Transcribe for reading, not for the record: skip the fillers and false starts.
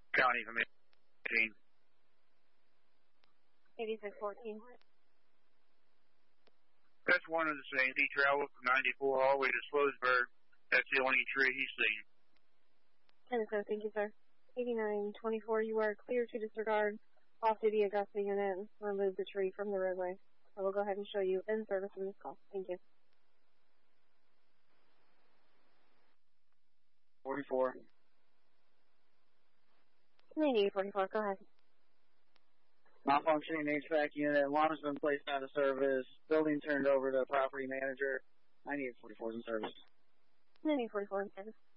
County from 18. 8614. That's one of the same. He traveled from 94 all the way to Sloatsburg. That's the only tree he's seen. And so, thank you, sir. 8924, you are clear to disregard off-duty Augusta unit. Remove the tree from the roadway. I will go ahead and show you in service of this call. Thank you. 44. 9844, go ahead. Malfunctioning HVAC unit. Alarm has been placed out of service. Building turned over to property manager. 9844 is in service. 9844 in service.